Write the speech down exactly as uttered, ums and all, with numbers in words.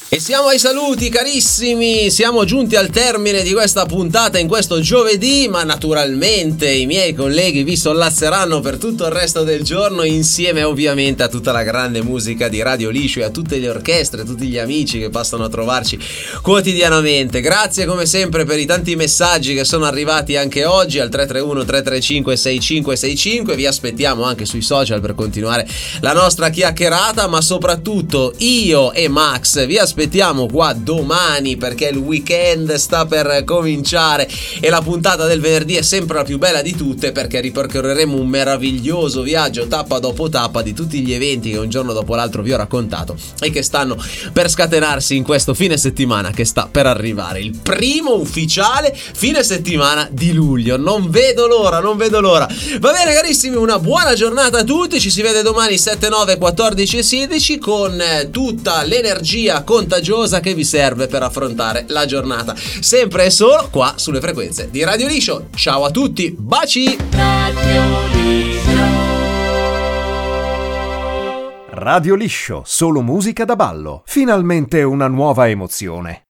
E siamo ai saluti carissimi, siamo giunti al termine di questa puntata in questo giovedì, ma naturalmente i miei colleghi vi sollazzeranno per tutto il resto del giorno, insieme ovviamente a tutta la grande musica di Radio Liscio e a tutte le orchestre, tutti gli amici che passano a trovarci quotidianamente. Grazie come sempre per i tanti messaggi che sono arrivati anche oggi al tre tre uno tre tre cinque sei cinque sei cinque, vi aspettiamo anche sui social per continuare la nostra chiacchierata, ma soprattutto io e Max vi aspettiamo aspettiamo qua domani perché il weekend sta per cominciare e la puntata del venerdì è sempre la più bella di tutte, perché ripercorreremo un meraviglioso viaggio tappa dopo tappa di tutti gli eventi che un giorno dopo l'altro vi ho raccontato e che stanno per scatenarsi in questo fine settimana che sta per arrivare, il primo ufficiale fine settimana di luglio. Non vedo l'ora, non vedo l'ora. Va bene carissimi, una buona giornata a tutti, ci si vede domani sette, nove, quattordici e sedici con tutta l'energia con contagiosa che vi serve per affrontare la giornata, sempre e solo qua sulle frequenze di Radio Liscio. Ciao a tutti, baci. Radio Liscio. Radio Liscio, solo musica da ballo. Finalmente una nuova emozione.